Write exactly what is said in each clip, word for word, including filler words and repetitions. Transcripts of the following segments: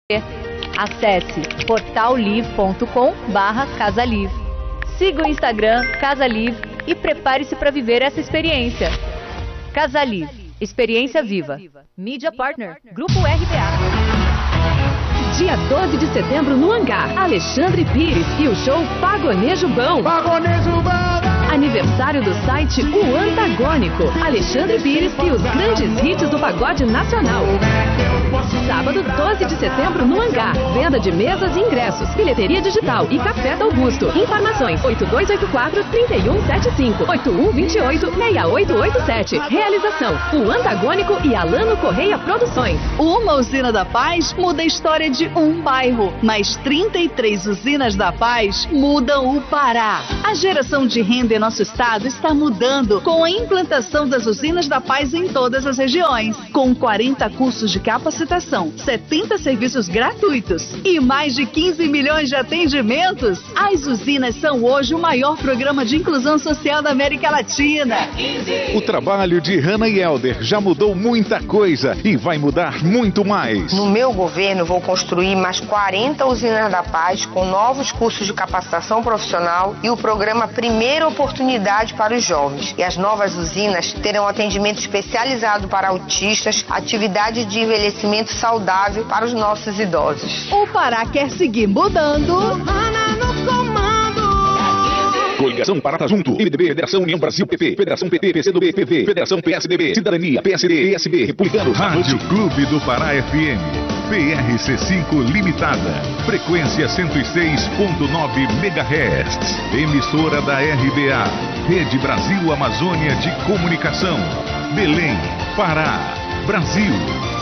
Acesse portal liv ponto com barra Casaliv. Siga o Instagram Casaliv e prepare-se para viver essa experiência. Casaliv, experiência viva. Media Partner, Grupo R B A. Dia doze de setembro no Hangar, Alexandre Pires e o show Pagonejo Bão. Pagonejo Bão! Aniversário do site O Antagônico, Alexandre Pires e os grandes hits do pagode nacional. Sábado, doze de setembro no Hangar, venda de mesas e ingressos, bilheteria digital e café da Augusto. Informações oito dois oito quatro, três um sete cinco, oito um dois oito, seis oito oito sete. Realização, O Antagônico e Alano Correia Produções. Uma usina da Paz muda a história de um bairro, mas trinta e três usinas da Paz mudam o Pará. A geração de renda em nosso estado está mudando com a implantação das usinas da Paz em todas as regiões, com quarenta cursos de capacitação, setenta serviços gratuitos e mais de quinze milhões de atendimentos. As usinas são hoje o maior programa de inclusão social da América Latina. O trabalho de Hannah e Helder já mudou muita coisa e vai mudar muito mais. No meu governo, vou construir mais quarenta usinas da Paz com novos cursos de capacitação profissional e o programa Primeira Oportunidade para os Jovens. E as novas usinas terão atendimento especializado para autistas, atividade de envelhecimento saudável para os nossos idosos. O Pará quer seguir mudando. Ana no comando. Coligação Pará Junto, M D B, Federação União Brasil P P, Federação P T, P C do B, P V, Federação P S D B, Cidadania, P S D, P S B, Republicanos. Rádio Clube do Pará F M, P R C cinco Limitada, frequência cento e seis ponto nove megahertz, emissora da R B A, Rede Brasil Amazônia de Comunicação, Belém, Pará, Brasil.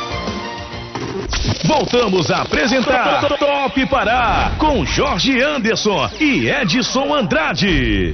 Voltamos a apresentar Top Pará com Jorge Anderson e Edson Andrade.